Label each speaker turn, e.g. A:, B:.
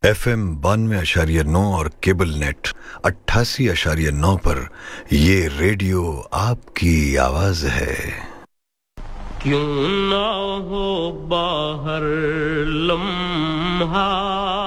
A: FM 92.9 और cable net 88.9 पर ये रेडियो आपकी आवाज है।
B: क्यों ना हो बाहर लम्हा